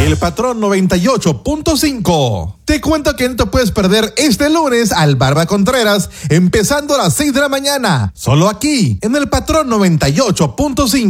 El Patrón 98.5. Te cuento que no te puedes perder este lunes al Barba Contreras, empezando a las 6 de la mañana, solo aquí, en El Patrón 98.5.